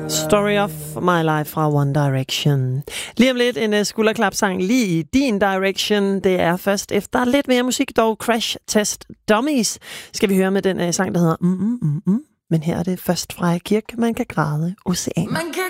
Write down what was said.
Story of My Life fra One Direction. Lige om lidt en skulderklapsang lige i din direction. Det er først efter lidt mere musik, dog Crash Test Dummies. Skal vi høre med den sang, der hedder Men her er det først fra Kirk, man kan græde oceaner. Man kan